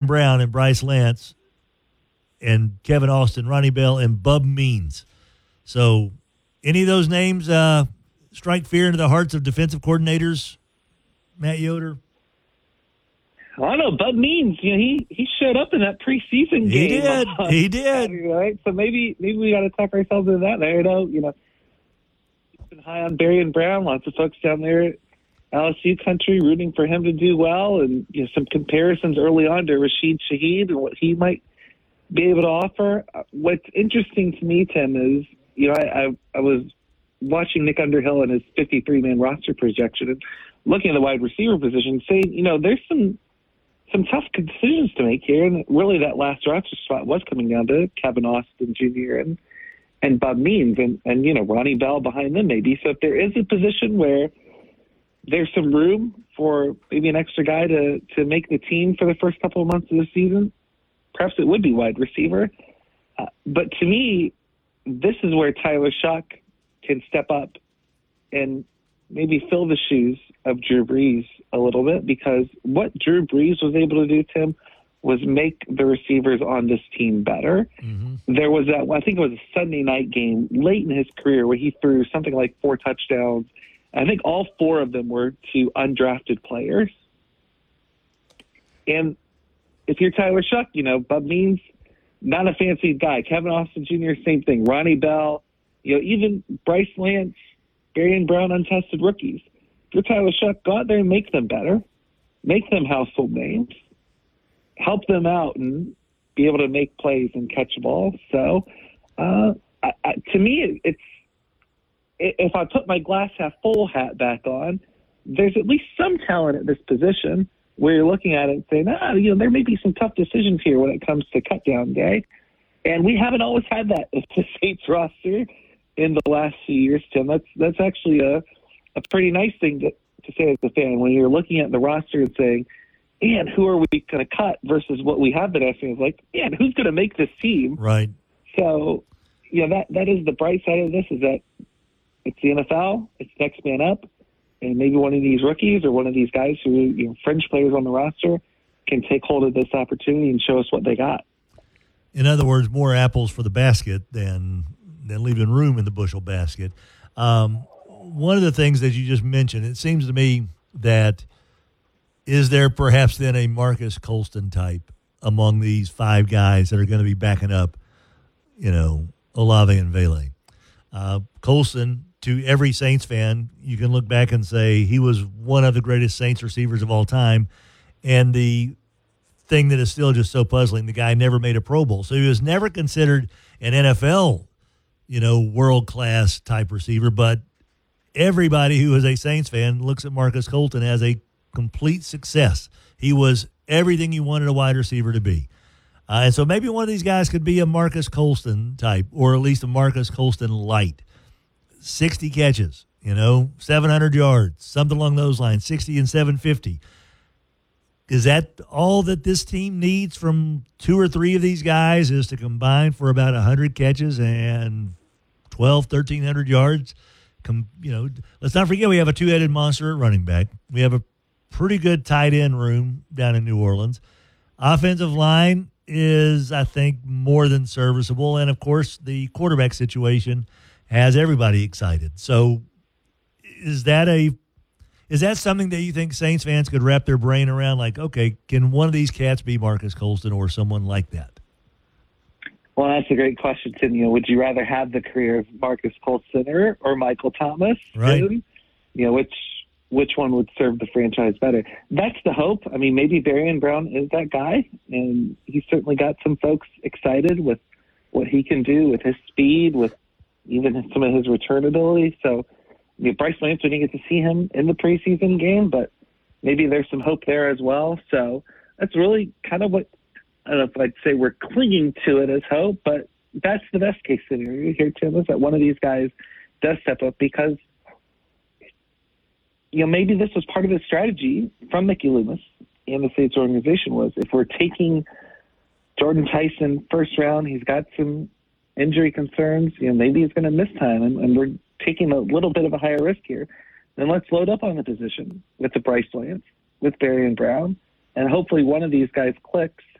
Brown and Bryce Lance and Kevin Austin, Ronnie Bell, and Bub Means. So any of those names strike fear into the hearts of defensive coordinators, Matt Yoder? I don't know. Bub Means, he showed up in that preseason game. He did. Right? So maybe we got to talk ourselves into that. I know, he's been high on Berrien Brown. Lots of folks down there at LSU country rooting for him to do well, and some comparisons early on to Rashid Shaheed and what he might be able to offer. What's interesting to me, Tim, is I was watching Nick Underhill and his 53-man roster projection and looking at the wide receiver position, saying, there's some tough decisions to make here, and really that last roster spot was coming down to Kevin Austin Jr. and Bub Means and Ronnie Bell behind them maybe. So if there is a position where there's some room for maybe an extra guy to make the team for the first couple of months of the season, perhaps it would be wide receiver. But to me, this is where Tyler Shuck can step up and maybe fill the shoes of Drew Brees a little bit, because what Drew Brees was able to do, Tim, was make the receivers on this team better. Mm-hmm. There was I think it was a Sunday night game late in his career where he threw something like 4 touchdowns. I think all 4 of them were to undrafted players. And if you're Tyler Shuck, Bub Means, not a fancy guy. Kevin Austin Jr., same thing. Ronnie Bell, even Bryce Lance, Berrien Brown, untested rookies. If you're Tyler Shuck, go out there and make them better. Make them household names. Help them out and be able to make plays and catch a ball. So, to me, it's if I put my glass half full hat back on, there's at least some talent at this position where you're looking at it and saying, there may be some tough decisions here when it comes to cut down day. And we haven't always had that as the Saints roster in the last few years, Tim. That's actually a pretty nice thing to say as a fan when you're looking at the roster and saying, man, who are we going to cut versus what we have been asking is like, man, who's going to make this team? Right. So, that is the bright side of this, is that it's the NFL, it's next man up, and maybe one of these rookies or one of these guys who, fringe players on the roster can take hold of this opportunity and show us what they got. In other words, more apples for the basket than leaving room in the bushel basket. One of the things that you just mentioned, it seems to me that is there perhaps then a Marcus Colston type among these 5 guys that are going to be backing up, Olave and Vele. Colston, to every Saints fan, you can look back and say he was one of the greatest Saints receivers of all time. And the thing that is still just so puzzling, the guy never made a Pro Bowl. So he was never considered an NFL, world-class type receiver. But everybody who is a Saints fan looks at Marcus Colston as a complete success. He was everything you wanted a wide receiver to be. And so maybe one of these guys could be a Marcus Colston type, or at least a Marcus Colston light. 60 catches, 700 yards, something along those lines, 60 and 750. Is that all that this team needs from 2 or 3 of these guys, is to combine for about 100 catches and 1,300 yards? Let's not forget we have a 2-headed monster at running back. We have a pretty good tight end room down in New Orleans. Offensive line is, I think, more than serviceable. And, of course, the quarterback situation has everybody excited. So is that something that you think Saints fans could wrap their brain around? Like, okay, can one of these cats be Marcus Colston or someone like that? Well, that's a great question, Tim. Would you rather have the career of Marcus Colston or Michael Thomas? Right. Which one would serve the franchise better? That's the hope. I mean, maybe Berrien Brown is that guy, and he's certainly got some folks excited with what he can do with his speed, with even some of his return ability. So, Bryce Lance, we didn't get to see him in the preseason game, but maybe there's some hope there as well. So that's really kind of what, I don't know if I'd say we're clinging to it as hope, but that's the best case scenario here, Tim, is that one of these guys does step up, because maybe this was part of the strategy from Mickey Loomis and the Saints organization was, if we're taking Jordan Tyson first round, he's got some injury concerns, maybe he's going to miss time, and we're taking a little bit of a higher risk here. Then let's load up on the position with the Bryce Lance, with Berrien Brown, and hopefully one of these guys clicks